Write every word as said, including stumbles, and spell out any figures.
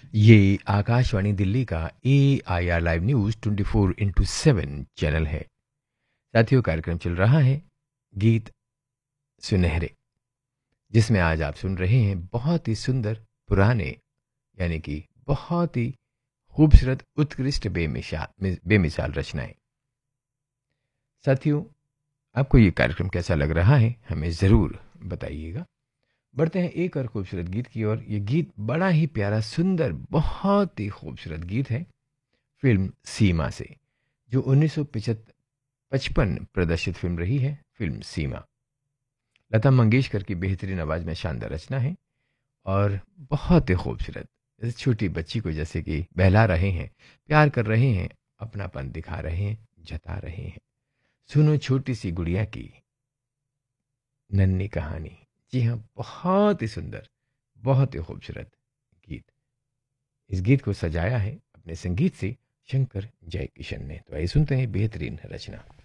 ये आकाशवाणी दिल्ली का ए I R live news twenty four into seven channel है। साथियों, कार्यक्रम चल रहा है गीत सुनहरे, जिसमें आज आप सुन रहे हैं बहुत ही सुंदर पुराने, यानी कि बहुत ही खूबसूरत उत्कृष्ट बेमिसाल बेमिसाल रचनाएं। साथियों, आपको ये कार्यक्रम कैसा लग रहा है हमें ज़रूर बताइएगा। बढ़ते हैं एक और खूबसूरत गीत की ओर। ये गीत बड़ा ही प्यारा, सुंदर, बहुत ही खूबसूरत गीत है फिल्म सीमा से, जो उन्नीस सौ पचपन प्रदर्शित फिल्म रही है, फिल्म सीमा। लता मंगेशकर की बेहतरीन आवाज़ में शानदार रचना है और बहुत ही खूबसूरत। इस छोटी बच्ची को जैसे कि बहला रहे हैं, प्यार कर रहे हैं, अपनापन दिखा रहे हैं, जता रहे हैं। सुनो छोटी सी गुड़िया की नन्ही कहानी। जी हाँ, बहुत ही सुंदर, बहुत ही खूबसूरत गीत। इस गीत को सजाया है अपने संगीत से शंकर जयकिशन ने। तो आइए सुनते हैं बेहतरीन रचना।